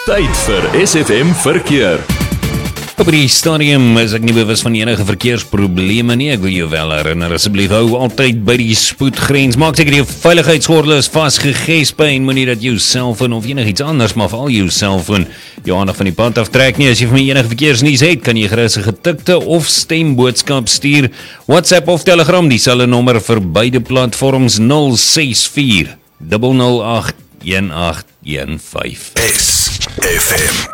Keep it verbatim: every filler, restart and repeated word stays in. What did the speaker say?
Tyd vir S F M Verkeer. Op die stadium is ek nie bewus van enige verkeersprobleme nie. Ek wil jou wel herinner, asseblief hou altyd by die spoedgrens. Maak seker jou veiligheidsgordel is vasgegesp en moenie dat jou selfoon of enigiets anders, maar veral jou selfoon jou aandag van die pad aftrek nie. As jy vir my enige verkeersnuus het, kan jy gerus 'n getikte of stemboodskap stuur. WhatsApp of Telegram, dieselfde nommer vir beide platforms nul ses vier nul nul agt een agt een vyf. S F M.